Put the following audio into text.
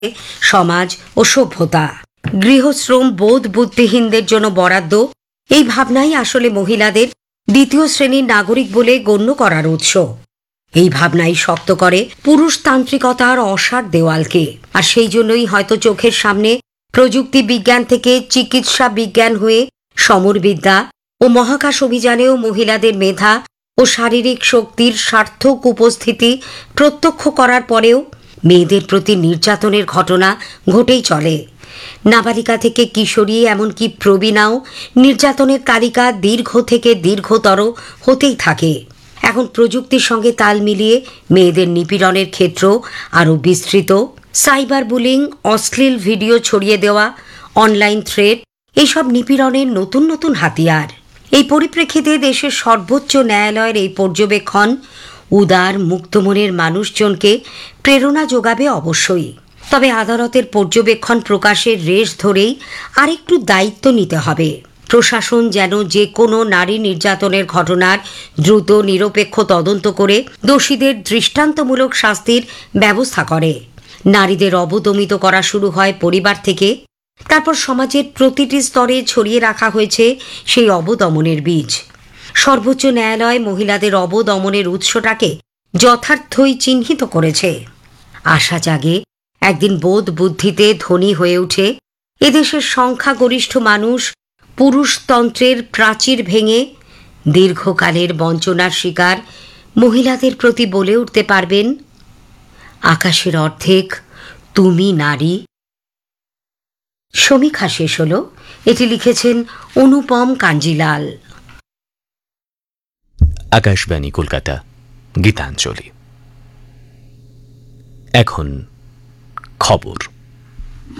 সমাজ ও সভ্যতা। গৃহশ্রম বোধ বুদ্ধিহীনদের জন্য বরাদ্দ, এই ভাবনাই আসলে মহিলাদের দ্বিতীয় শ্রেণীর নাগরিক বলে গণ্য করার উৎস। এই ভাবনাই শক্ত করে পুরুষতান্ত্রিকতার অসার দেওয়ালকে। আর সেই জন্যই হয়তো চোখের সামনে প্রযুক্তি বিজ্ঞান থেকে চিকিৎসা বিজ্ঞান হয়ে সমরবিদ্যা ও মহাকাশ অভিযানেও মহিলাদের মেধা ও শারীরিক শক্তির সার্থক উপস্থিতি প্রত্যক্ষ করার পরেও মেয়েদের প্রতি নির্যাতনের ঘটনা ঘটেই চলে। নাবালিকা থেকে কিশোরী এমনকি প্রবীণাও নির্যাতনের তালিকা দীর্ঘ থেকে দীর্ঘতর হতেই থাকে। এখন প্রযুক্তির সঙ্গে তাল মিলিয়ে মেয়েদের নিপীড়নের ক্ষেত্র আরও বিস্তৃত। সাইবার বুলিং, অশ্লীল ভিডিও ছড়িয়ে দেওয়া, অনলাইন থ্রেট, এইসব নিপীড়নের নতুন নতুন হাতিয়ার। এই পরিপ্রেক্ষিতে দেশের সর্বোচ্চ ন্যায়ালয়ের এই পর্যবেক্ষণ উদার মুক্তমনের মানুষজনকে প্রেরণা যোগাবে অবশ্যই। তবে আদালতের পর্যবেক্ষণ প্রকাশের রেশ ধরেই আরেকটু দায়িত্ব নিতে হবে। প্রশাসন যেন যে কোনো নারী নির্যাতনের ঘটনার দ্রুত নিরপেক্ষ তদন্ত করে দোষীদের দৃষ্টান্তমূলক শাস্তির ব্যবস্থা করে। নারীদের অবদমিত করা শুরু হয় পরিবার থেকে, তারপর সমাজের প্রতিটি স্তরে ছড়িয়ে রাখা হয়েছে সেই অবদমনের বীজ। সর্বোচ্চ ন্যায়ালয় মহিলাদের অবদমনের উৎসটাকে যথার্থই চিহ্নিত করেছে। আশা জাগে একদিন বোধ বুদ্ধিতে ধনী হয়ে উঠে এদেশের সংখ্যাগরিষ্ঠ মানুষ পুরুষতন্ত্রের প্রাচীর ভেঙে দীর্ঘকালের বঞ্চনার শিকার মহিলাদের প্রতি বলে উঠতে পারবেন, আকাশের অর্ধেক তুমি নারী। সমীক্ষা শেষ হল। এটি লিখেছেন অনুপম কাঞ্জিলাল। আকাশবাণী কলকাতা, গীতাঞ্জলি। এখন খবর।